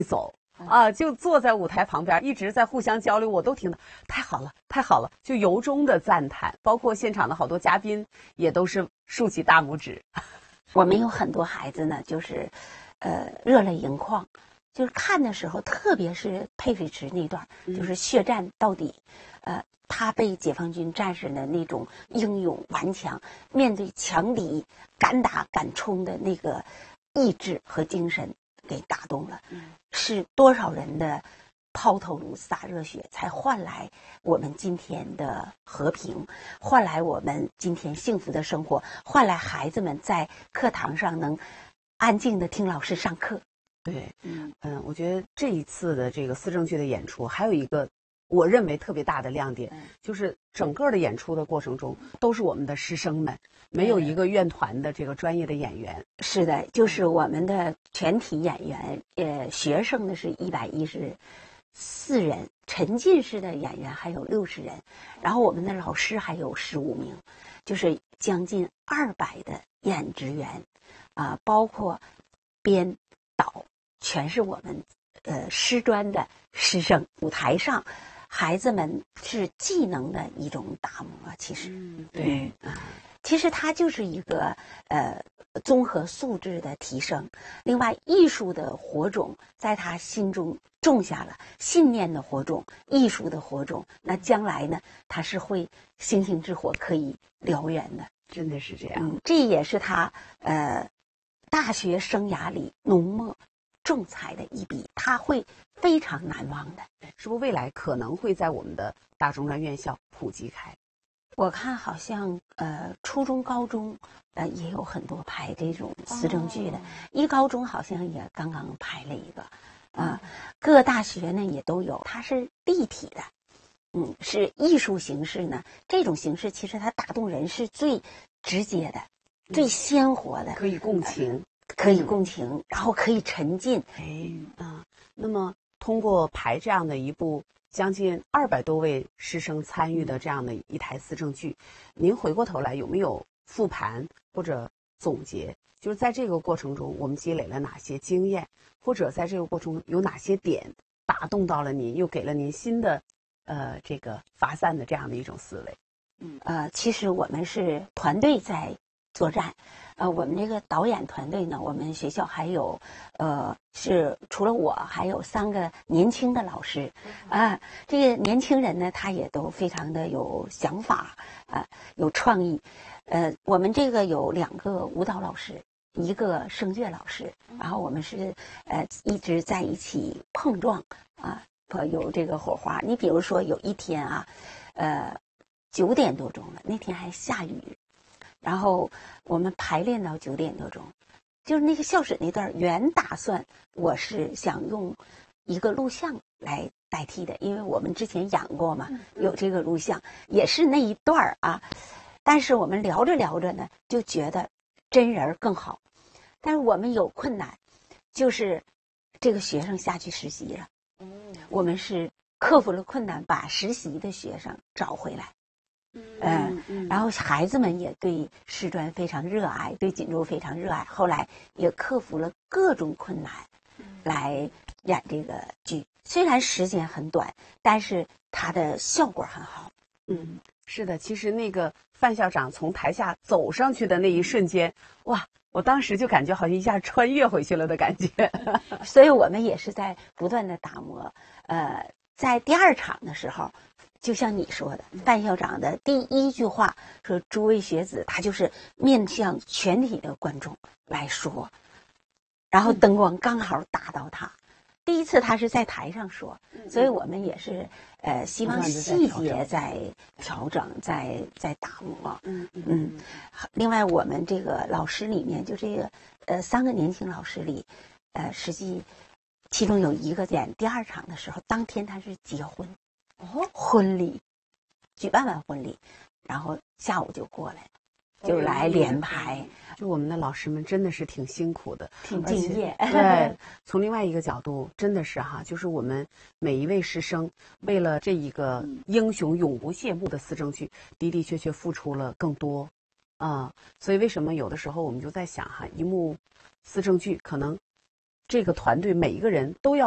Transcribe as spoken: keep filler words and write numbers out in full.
走啊，就坐在舞台旁边，一直在互相交流，我都听到太好了，太好了，就由衷的赞叹。包括现场的好多嘉宾也都是竖起大拇指。 我们有很多孩子呢，就是，呃，热泪盈眶，就是看的时候，特别是佩佩池那段，就是血战到底，呃，他被解放军战士的那种英勇顽强，面对强敌敢打敢冲的那个意志和精神给打动了，是多少人的抛头颅洒热血，才换来我们今天的和平，换来我们今天幸福的生活，换来孩子们在课堂上能安静地听老师上课。 对，嗯嗯，我觉得这一次的这个思政剧的演出，还有一个我认为特别大的亮点，就是整个的演出的过程中都是我们的师生们，没有一个院团的这个专业的演员。 是的，就是我们的全体演员，呃，学生呢是一百一十四人，沉浸式的演员还有六十人，然后我们的老师还有十五名，就是将近二百的演职员，啊、包括编导，全是我们呃师专的师生。舞台上，孩子们是技能的一种打磨，其实， 嗯，对， 嗯，其实它就是一个呃综合素质的提升。另外，艺术的火种在他心中种下了，信念的火种，艺术的火种，那将来呢，他是会星星之火可以燎原的。 真的是这样。 嗯，这也是他呃大学生涯里浓墨重彩的一笔，他会非常难忘的。 是不是未来可能会在我们的大中专院校普及开？ 我看好像呃初中高中呃也有很多拍这种思政剧的， 哦、 一高中好像也刚刚拍了一个啊、呃，各大学呢也都有，它是立体的，嗯，是艺术形式呢，这种形式其实它打动人是最直接的、嗯、最鲜活的， 可以共情， 可以共情，然后可以沉浸。 哎啊，那么通过排这样的一部将近二百多位师生参与的这样的一台思政剧，您回过头来有没有复盘或者总结？就是在这个过程中，我们积累了哪些经验，或者在这个过程中有哪些点打动到了您，又给了您新的呃这个发散的这样的一种思维？ 嗯呃，其实我们是团队在作战。呃，我们这个导演团队呢，我们学校还有，呃，是除了我，还有三个年轻的老师，啊，这个年轻人呢，他也都非常的有想法，啊，有创意，呃，我们这个有两个舞蹈老师，一个声乐老师，然后我们是呃一直在一起碰撞，啊，有这个火花。你比如说有一天啊，呃，九点多钟了，那天还下雨。然后我们排练到九点多钟，就是那个校史那段，原打算我是想用一个录像来代替的，因为我们之前演过嘛，有这个录像，也是那一段啊。但是我们聊着聊着呢，就觉得真人更好。但是我们有困难，就是这个学生下去实习了，我们是克服了困难，把实习的学生找回来。嗯，嗯然后孩子们也对师专非常热爱，对锦州非常热爱。后来也克服了各种困难，来演这个剧。虽然时间很短，但是它的效果很好。 嗯，是的，其实那个范校长从台下走上去的那一瞬间，哇，我当时就感觉好像一下穿越回去了的感觉。 所以我们也是在不断的打磨。呃，在第二场的时候。就像你说的，范校长的第一句话说：“诸位学子，他就是面向全体的观众来说，然后灯光刚好打到他。第一次他是在台上说，所以我们也是呃希望细节在调整，在在打磨。嗯嗯。另外，我们这个老师里面，就这个呃三个年轻老师里，呃，实际其中有一个演第二场的时候，当天他是结婚。”哦，婚礼，举办完婚礼，然后下午就过来了，就来连排。 就我们的老师们真的是挺辛苦的， 挺敬业。 对，从另外一个角度，真的是哈，就是我们每一位师生为了这一个英雄永不谢幕的思政剧，的的确确付出了更多啊、呃。所以为什么有的时候我们就在想哈，一幕思政剧可能这个团队每一个人都要。